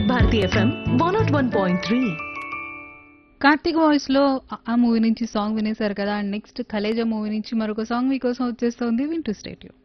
వివిధ Bharati FM 101.3. Karthik voice లో ఆ మూవీ నుంచి సాంగ్ వినేశారు కదా. అండ్ నెక్స్ట్ కలేజా మూవీ నుంచి మరొక సాంగ్ మీకోసం వచ్చేస్తోంది. వింటూ స్టేట్ యూ.